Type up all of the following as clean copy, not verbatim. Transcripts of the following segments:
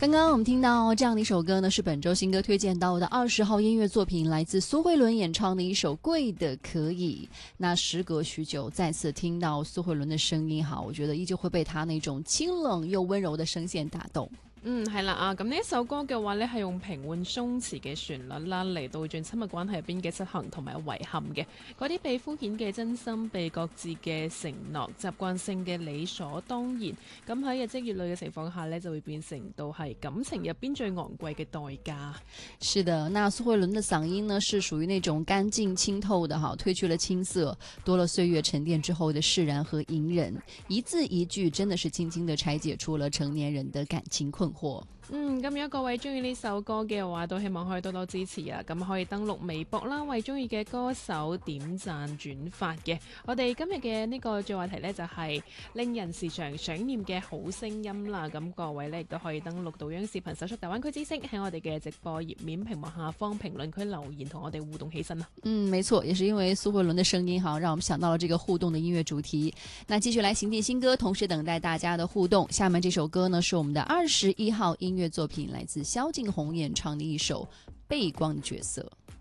刚刚我们听到这样的一首歌呢，是本周新歌推荐到的20号音乐作品，来自苏慧伦演唱的一首《贵的可以》。那時隔許久再次聽到蘇慧倫的聲音，我覺得依舊會被她那種清冷又溫柔的聲線打動。 係啦啊！咁呢一首歌嘅話呢，係用平緩鬆弛嘅旋律啦，嚟到盡親密關係入邊嘅失衡同埋遺憾嘅嗰啲被敷衍嘅真心，被各自嘅承諾，習慣性嘅理所當然。咁喺日積月累嘅情況下呢，就會變成到係感情入邊最昂貴嘅代價。 是的，那蘇慧倫的嗓音呢，是屬於那種乾淨清透的哈，褪去了青澀，多了歲月沉澱之後的釋然和隱忍，一字一句真的是輕輕地拆解出了成年人的感情困惑。 咁如果各位中意呢首歌嘅話，都希望可以多多支持啊！咁可以登錄微博啦，為中意嘅歌手點讚轉發嘅。我哋今日嘅呢個最話題呢，就係令人時常想念嘅好聲音啦。咁各位呢，亦都可以登錄到央視頻搜出大灣區知識，喺我哋嘅直播頁面屏幕下方評論區留言，同我哋互動起身啊！ 沒錯，也是因為蘇慧倫的聲音讓我們想到了這個互動的音樂主題。那繼續來行進新歌，同時等待大家的互動。下面這首歌呢，是我們的21號音樂作品，來自蕭敬騰演唱的一首《背光角色》。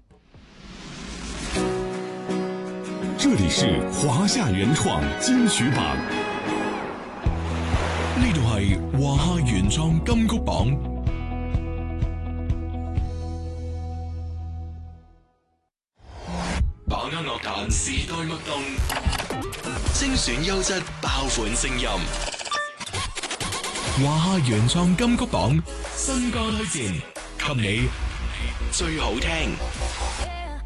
這裡是華夏原創金曲榜，呢度係華夏原創金曲榜，把握樂壇時代脈動，精選優質爆款聲音。華夏原創金曲榜新歌推薦，給你最好聽。